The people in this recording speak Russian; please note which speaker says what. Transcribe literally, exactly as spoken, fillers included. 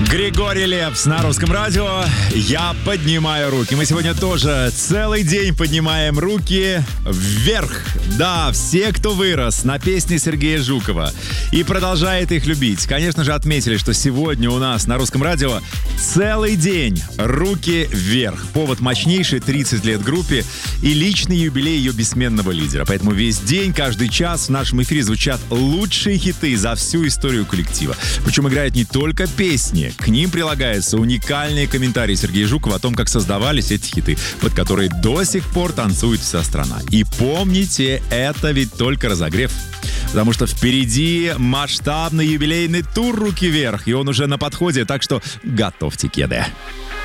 Speaker 1: Григорий Лепс на Русском радио. Я поднимаю руки. Мы сегодня тоже целый день поднимаем руки вверх. Да, все, кто вырос на песне Сергея Жукова и продолжает их любить, конечно же, отметили, что сегодня у нас на Русском радио целый день руки вверх. Повод мощнейший, тридцать лет группе и личный юбилей ее бессменного лидера. Поэтому весь день, каждый час в нашем эфире звучат лучшие хиты за всю историю коллектива. Причем играют не только песни, к ним прилагаются уникальные комментарии Сергея Жукова о том, как создавались эти хиты, под которые до сих пор танцует вся страна. И помните, это ведь только разогрев. Потому что впереди масштабный юбилейный тур «Руки вверх», и он уже на подходе, так что готовьте кеды.